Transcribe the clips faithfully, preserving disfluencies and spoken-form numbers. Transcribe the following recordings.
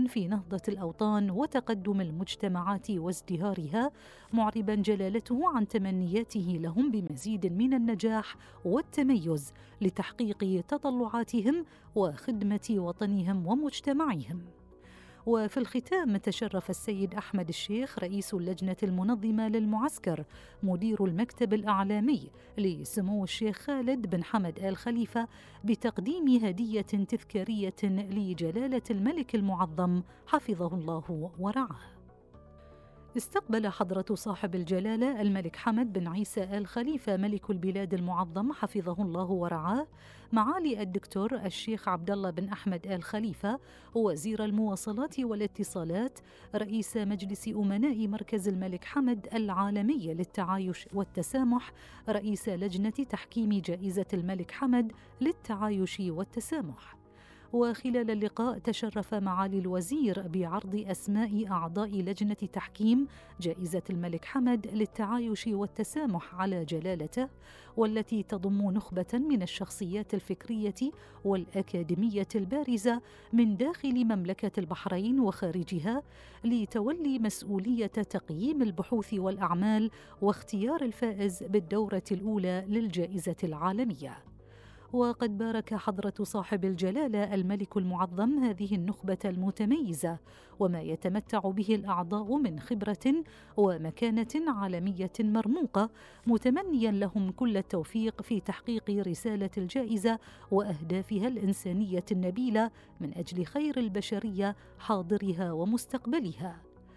في نهضة الأوطان وتقدم المجتمعات وازدهارها، معربا جلالته عن تمنياته لهم بمزيد من النجاح والتميز لتحقيق تطلعاتهم وخدمة وطنهم ومجتمعهم. وفي الختام تشرف السيد أحمد الشيخ رئيس اللجنة المنظمة للمعسكر مدير المكتب الإعلامي لسمو الشيخ خالد بن حمد آل خليفة بتقديم هدية تذكارية لجلالة الملك المعظم حفظه الله ورعاه. استقبل حضرة صاحب الجلالة الملك حمد بن عيسى آل خليفة ملك البلاد المعظم حفظه الله ورعاه معالي الدكتور الشيخ عبد الله بن أحمد آل خليفة وزير المواصلات والاتصالات رئيس مجلس أمناء مركز الملك حمد العالمي للتعايش والتسامح رئيس لجنة تحكيم جائزة الملك حمد للتعايش والتسامح. وخلال اللقاء تشرف معالي الوزير بعرض أسماء أعضاء لجنة تحكيم جائزة الملك حمد للتعايش والتسامح على جلالته، والتي تضم نخبة من الشخصيات الفكرية والأكاديمية البارزة من داخل مملكة البحرين وخارجها، لتولي مسؤولية تقييم البحوث والأعمال واختيار الفائز بالدورة الأولى للجائزة العالمية. وقد بارك حضرة صاحب الجلالة الملك المعظم هذه النخبة المتميزة وما يتمتع به الأعضاء من خبرة ومكانة عالمية مرموقة، متمنيا لهم كل التوفيق في تحقيق رسالة الجائزة وأهدافها الإنسانية النبيلة من أجل خير البشرية حاضرها ومستقبلها.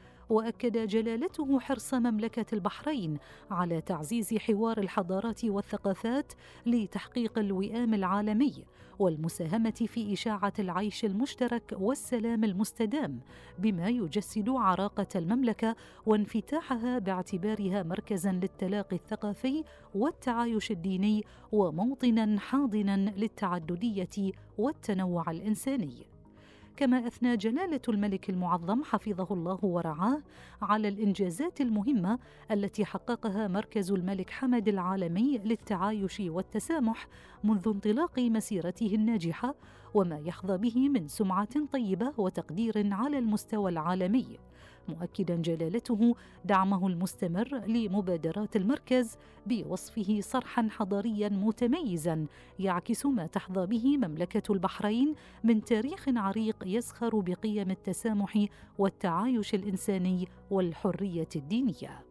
وأكد جلالته حرص مملكة البحرين على تعزيز حوار الحضارات والثقافات لتحقيق الوئام العالمي والمساهمة في إشاعة العيش المشترك والسلام المستدام، بما يجسد عراقة المملكة وانفتاحها باعتبارها مركزاً للتلاقي الثقافي والتعايش الديني وموطناً حاضناً للتعددية والتنوع الإنساني. كما أثنى جلالة الملك المعظم حفظه الله ورعاه على الإنجازات المهمة التي حققها مركز الملك حمد العالمي للتعايش والتسامح منذ انطلاق مسيرته الناجحة، وما يحظى به من سمعة طيبة وتقدير على المستوى العالمي، مؤكدا جلالته دعمه المستمر لمبادرات المركز بوصفه صرحا حضاريا متميزا يعكس ما تحظى به مملكة البحرين من تاريخ عريق يزخر بقيم التسامح والتعايش الإنساني والحرية الدينية.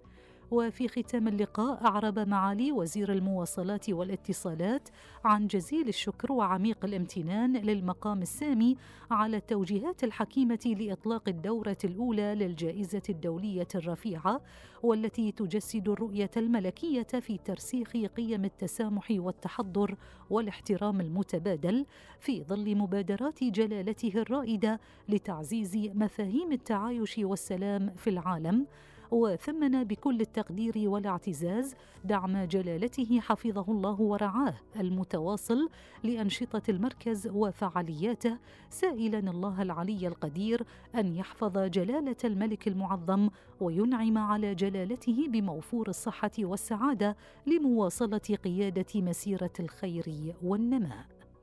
وفي ختام اللقاء أعرب معالي وزير المواصلات والاتصالات عن جزيل الشكر وعميق الامتنان للمقام السامي على التوجيهات الحكيمة لإطلاق الدورة الأولى للجائزة الدولية الرفيعة، والتي تجسد الرؤية الملكية في ترسيخ قيم التسامح والتحضر والاحترام المتبادل في ظل مبادرات جلالته الرائدة لتعزيز مفاهيم التعايش والسلام في العالم. وثمن بكل التقدير والاعتزاز دعم جلالته حفظه الله ورعاه المتواصل لأنشطة المركز وفعالياته، سائلا الله العلي القدير أن يحفظ جلالة الملك المعظم وينعم على جلالته بموفور الصحة والسعادة لمواصلة قيادة مسيرة الخير والنماء.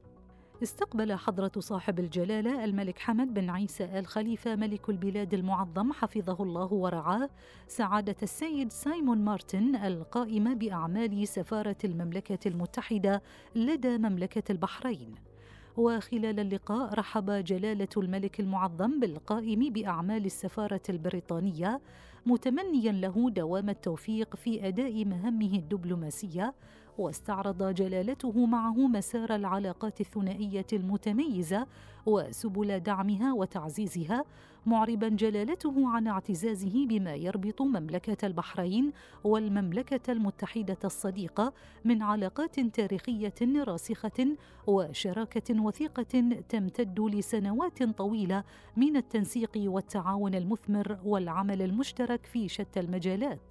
استقبل حضرة صاحب الجلالة الملك حمد بن عيسى آل خليفة ملك البلاد المعظم حفظه الله ورعاه سعادة السيد سايمون مارتن القائم بأعمال سفارة المملكة المتحدة لدى مملكة البحرين. وخلال اللقاء رحب جلالة الملك المعظم بالقائم بأعمال السفارة البريطانية، متمنيا له دوام التوفيق في أداء مهامه الدبلوماسية، واستعرض جلالته معه مسار العلاقات الثنائية المتميزة وسبل دعمها وتعزيزها، معربا جلالته عن اعتزازه بما يربط مملكة البحرين والمملكة المتحدة الصديقة من علاقات تاريخية راسخة وشراكة وثيقة تمتد لسنوات طويلة من التنسيق والتعاون المثمر والعمل المشترك في شتى المجالات.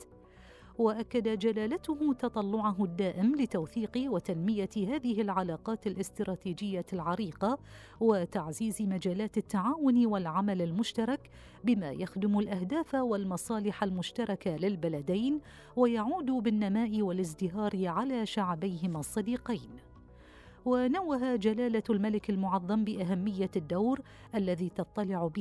وأكد جلالته تطلعه الدائم لتوثيق وتنمية هذه العلاقات الاستراتيجية العريقة وتعزيز مجالات التعاون والعمل المشترك بما يخدم الأهداف والمصالح المشتركة للبلدين ويعود بالنماء والازدهار على شعبيهما الصديقين. ونوه جلالة الملك المعظم بأهمية الدور الذي تطلع به